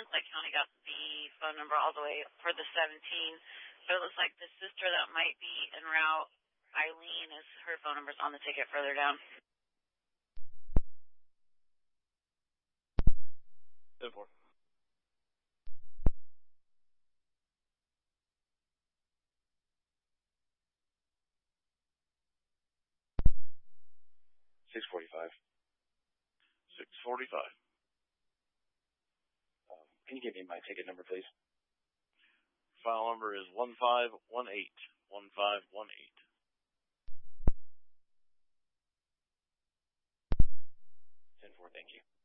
looks like County got the phone number all the way for the 17, but it looks like the sister that might be en route, Eileen, is her phone number's on the ticket further down. 10-4. $645. 645. Can you give me my ticket number, please? File number is 1518. 1518. 10-4, thank you.